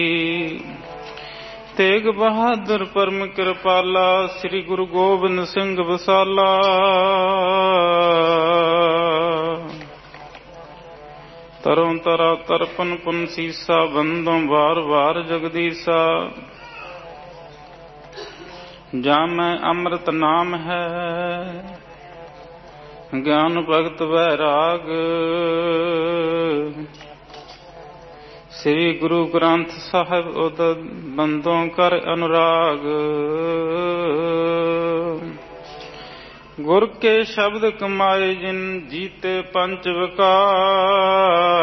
ਤੇਗ ਬਹਾਦਰ ਪਰਮ ਕਿਰਪਾਲਾ, ਸ੍ਰੀ ਗੁਰੂ ਗੋਬਿੰਦ ਸਿੰਘ ਵਸਾਲਾ। ਤਰੋਂ ਤਰਾ ਤਰਪਨ ਪੁਨ ਸੀਸਾ, ਬੰਦੋਂ ਵਾਰ ਵਾਰ ਜਗਦੀਸਾ। ਜਾਂ ਮੈਂ ਅੰਮ੍ਰਿਤ ਨਾਮ ਹੈ, ਗਿਆਨ ਭਗਤ ਵੈਰਾਗ। ਸ੍ਰੀ ਗੁਰੂ ਗ੍ਰੰਥ ਸਾਹਿਬ ਉਦਦ ਬੰਦੋਂ ਕਰ ਅਨੁਰਾਗ। ਗੁਰ ਕੇ ਸ਼ਬਦ ਕਮਾਏ ਜਿਨ, ਜੀਤੇ ਪੰਚ ਵਿਕਾਰ।